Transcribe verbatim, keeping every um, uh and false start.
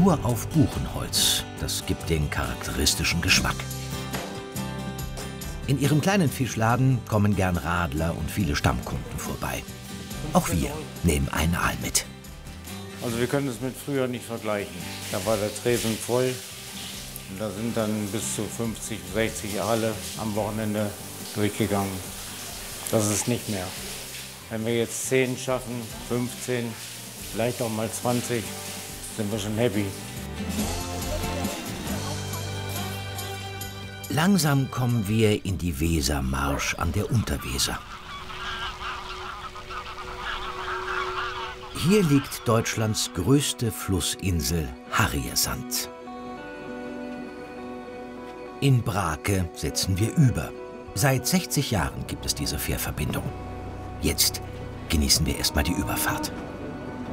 nur auf Buchenholz. Das gibt den charakteristischen Geschmack. In ihrem kleinen Fischladen kommen gern Radler und viele Stammkunden vorbei. Auch wir nehmen einen Aal mit. Also wir können es mit früher nicht vergleichen. Da war der Tresen voll. Und da sind dann bis zu fünfzig, sechzig Aale am Wochenende durchgegangen. Das ist nicht mehr. Wenn wir jetzt zehn schaffen, fünfzehn, vielleicht auch mal zwanzig, sind wir schon happy. Langsam kommen wir in die Wesermarsch an der Unterweser. Hier liegt Deutschlands größte Flussinsel Harriersand. In Brake setzen wir über. Seit sechzig Jahren gibt es diese Fährverbindung. Jetzt genießen wir erstmal die Überfahrt.